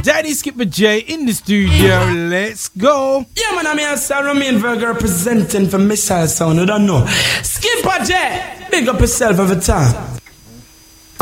Daddy Skipper J in the studio. Let's go. Yeah, man, I'm here, Sir Romain Virgo representing for Missile Sound. You don't know. Skipper J, big up yourself every time.